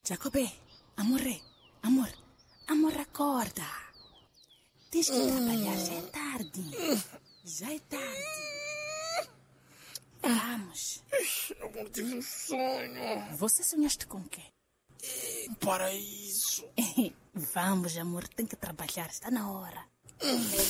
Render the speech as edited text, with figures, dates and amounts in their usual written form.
Jacobe, amor, acorda. Tens que trabalhar, já é tarde. Já é tarde. Vamos. Amor, tive um sonho. Você sonhaste com o quê? Paraíso. Vamos, amor, tem que trabalhar, está na hora.